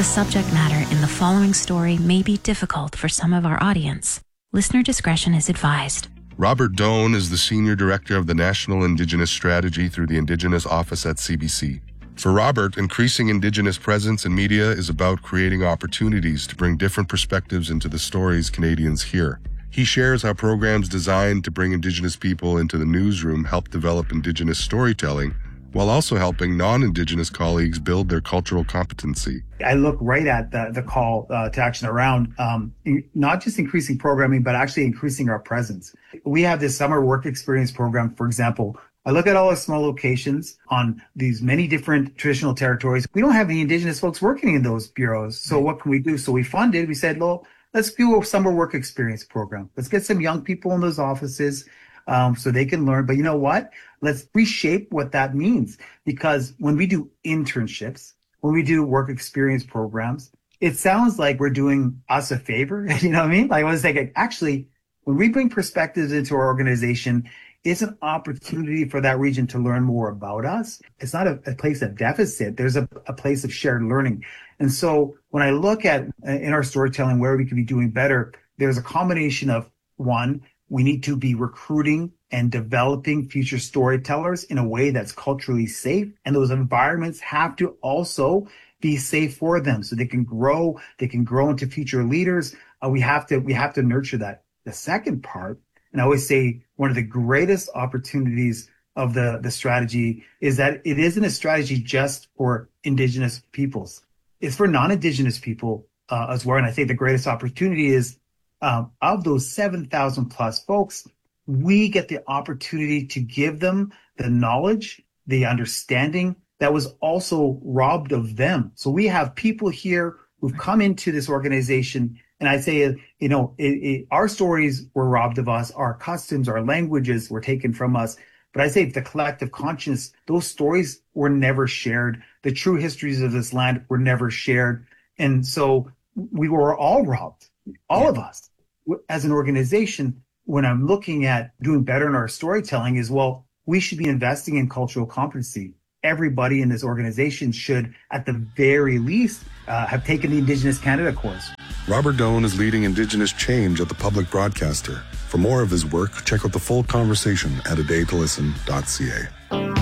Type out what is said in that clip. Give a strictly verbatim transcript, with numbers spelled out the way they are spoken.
The subject matter in the following story may be difficult for some of our audience. Listener discretion is advised. Robert Doan is the Senior Director of the National Indigenous Strategy through the Indigenous Office at C B C. For Robert, increasing Indigenous presence in media is about creating opportunities to bring different perspectives into the stories Canadians hear. He shares how programs designed to bring Indigenous people into the newsroom help develop Indigenous storytelling, while also helping non-Indigenous colleagues build their cultural competency. I look right at the, the call uh, to action around um, in, not just increasing programming, but actually increasing our presence. We have this summer work experience program, for example. I look at all the small locations on these many different traditional territories. We don't have any Indigenous folks working in those bureaus. So what can we do? So we funded, we said, well, let's do a summer work experience program. Let's get some young people in those offices um, so they can learn. But you know what? Let's reshape what that means. Because when we do internships, when we do work experience programs, it sounds like we're doing us a favor. You know what I mean? Like I was thinking, actually, when we bring perspectives into our organization, it's an opportunity for that region to learn more about us. It's not a, a place of deficit. There's a, a place of shared learning. And so when I look at uh, in our storytelling where we could be doing better, there's a combination of, one, we need to be recruiting and developing future storytellers in a way that's culturally safe. And those environments have to also be safe for them so they can grow, they can grow into future leaders. Uh, we have to, we have to nurture that. The second part, and I always say one of the greatest opportunities of the, the strategy is that it isn't a strategy just for Indigenous peoples. It's for non-Indigenous people uh, as well. And I think the greatest opportunity is um, of those seven thousand plus folks, we get the opportunity to give them the knowledge, the understanding that was also robbed of them. So we have people here who've come into this organization, and I say, you know, it, it, our stories were robbed of us, our customs, our languages were taken from us. But I say the collective conscience, those stories were never shared. The true histories of this land were never shared. And so we were all robbed, all yeah. of us. As an organization, when I'm looking at doing better in our storytelling is, well, we should be investing in cultural competency. Everybody in this organization should, at the very least, uh, have taken the Indigenous Canada course. Robert Doan is leading Indigenous change at the Public Broadcaster. For more of his work, check out the full conversation at a day to listen dot c a.